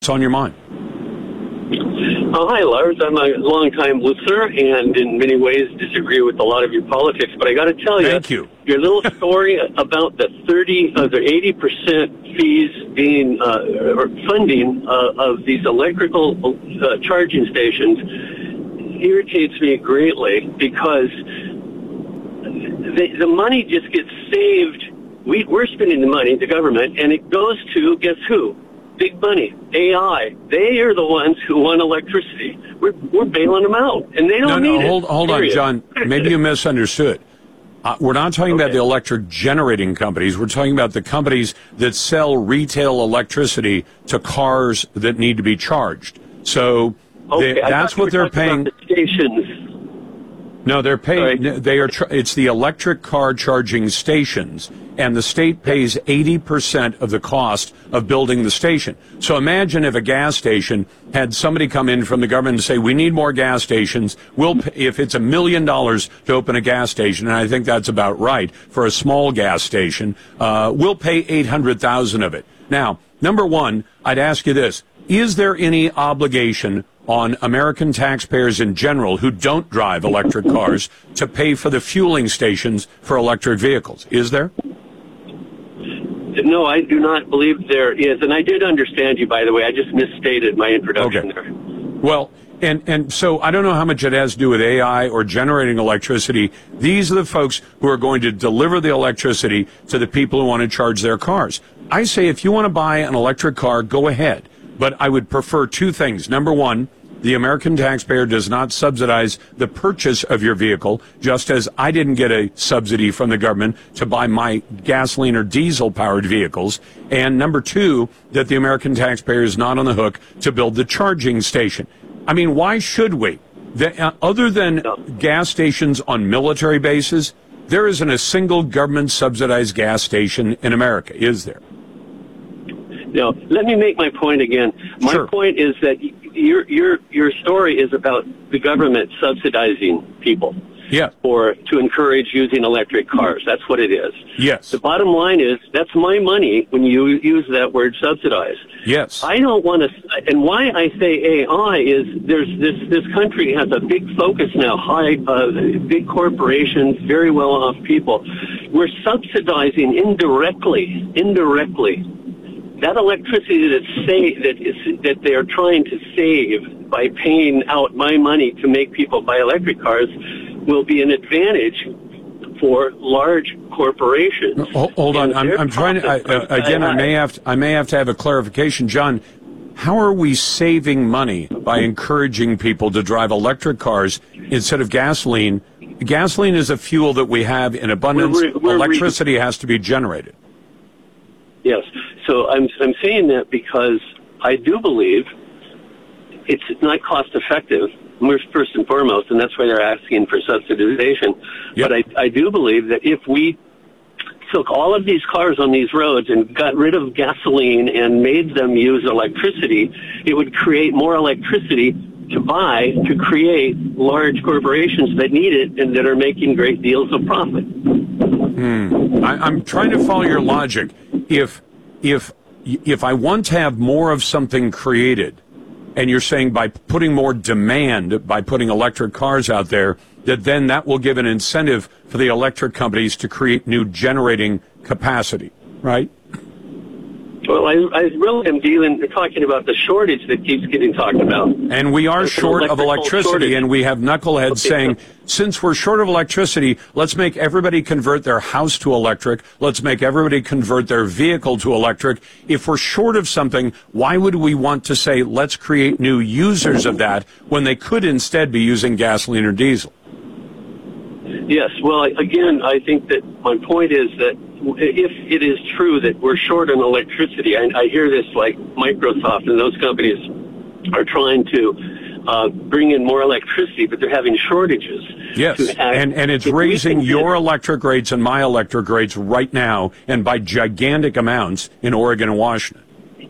What's on your mind? Oh, hi, Lars. I'm a longtime listener and in many ways disagree with a lot of your politics. But I got to tell you, Thank you. Your little story about the 80% fees being or funding of these electrical charging stations irritates me greatly because the money just gets saved. We're spending the money, the government, and it goes to, guess who? Big money, AI. They are the ones who want electricity. We're bailing them out, and they don't need it. Hold on, John. Maybe you misunderstood. We're not talking about the electric generating companies. We're talking about the companies that sell retail electricity to cars that need to be charged. So that's what they're paying. The stations. No, they're paying. It's the electric car charging stations, and the state pays 80% of the cost of building the station. So imagine if a gas station had somebody come in from the government and say, "We need more gas stations. If it's $1 million to open a gas station, and I think that's about right for a small gas station, we'll pay $800,000 of it." Now, number one, I'd ask you this: is there any obligation on American taxpayers in general who don't drive electric cars to pay for the fueling stations for electric vehicles? Is there? No, I do not believe there is. And I did understand you, by the way. I just misstated my introduction there. Well, and so I don't know how much it has to do with AI or generating electricity. These are the folks who are going to deliver the electricity to the people who want to charge their cars. I say if you want to buy an electric car, go ahead. But I would prefer two things. Number one, the American taxpayer does not subsidize the purchase of your vehicle, just as I didn't get a subsidy from the government to buy my gasoline or diesel-powered vehicles. And number two, that the American taxpayer is not on the hook to build the charging station. I mean, why should we? Other than gas stations on military bases, there isn't a single government-subsidized gas station in America, is there? No, let me make my point again. My point is that your story is about the government subsidizing people. Or to encourage using electric cars. That's what it is. Yes. The bottom line is that's my money when you use that word subsidize. Yes. I don't want to, and why I say AI is there's this country has a big focus now, big corporations, very well off people. We're subsidizing indirectly that electricity that they are trying to save by paying out my money to make people buy electric cars will be an advantage for large corporations. Hold on, I'm trying to again. I may have to have a clarification, John. How are we saving money by encouraging people to drive electric cars instead of gasoline? Gasoline is a fuel that we have in abundance. Electricity has to be generated. Yes. So I'm saying that because I do believe it's not cost effective, first and foremost, and that's why they're asking for subsidization. Yep. But I do believe that if we took all of these cars on these roads and got rid of gasoline and made them use electricity, it would create more electricity to create large corporations that need it and that are making great deals of profit. I'm trying to follow your logic. If I want to have more of something created, and you're saying by putting more demand, by putting electric cars out there, that will give an incentive for the electric companies to create new generating capacity, right? Well, I really am talking about the shortage that keeps getting talked about. And we are short of electricity, and we have knuckleheads saying, since we're short of electricity, let's make everybody convert their house to electric. Let's make everybody convert their vehicle to electric. If we're short of something, why would we want to say, let's create new users of that when they could instead be using gasoline or diesel? Yes. Well, again, I think that my point is that if it is true that we're short on electricity, I hear this like Microsoft and those companies are trying to bring in more electricity, but they're having shortages. Yes, and it's raising your electric rates and my electric rates right now, and by gigantic amounts in Oregon and Washington.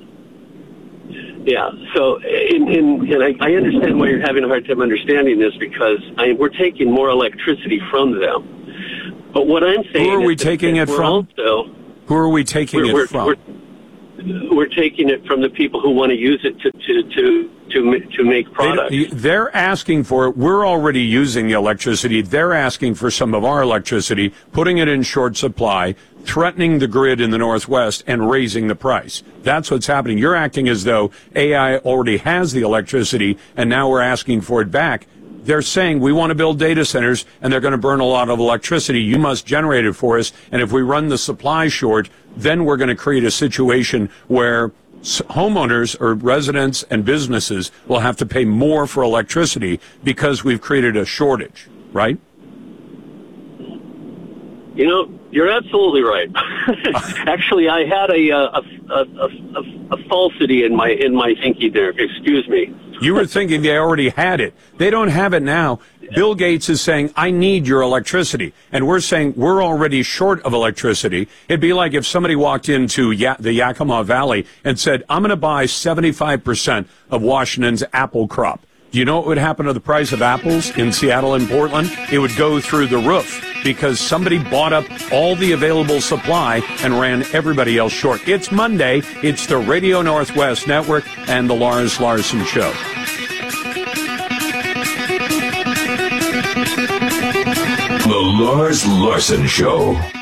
Yeah, so and I understand why you're having a hard time understanding this because we're taking more electricity from them. But what I'm saying Who are we taking it from? Who are we taking it from? we're taking it from the people who want to use it to make products. They're asking for it. We're already using the electricity. They're asking for some of our electricity, putting it in short supply, threatening the grid in the Northwest, and raising the price. That's what's happening. You're acting as though AI already has the electricity, and now we're asking for it back. They're saying we want to build data centers, and they're going to burn a lot of electricity. You must generate it for us, and if we run the supply short, then we're going to create a situation where homeowners or residents and businesses will have to pay more for electricity because we've created a shortage, right? You know, you're absolutely right. Actually, I had a falsity in my thinking there. Excuse me. You were thinking they already had it. They don't have it now. Bill Gates is saying, I need your electricity. And we're saying we're already short of electricity. It'd be like if somebody walked into the Yakima Valley and said, I'm going to buy 75% of Washington's apple crop. Do you know what would happen to the price of apples in Seattle and Portland? It would go through the roof because somebody bought up all the available supply and ran everybody else short. It's Monday. It's the Radio Northwest Network and the Lars Larson Show. The Lars Larson Show.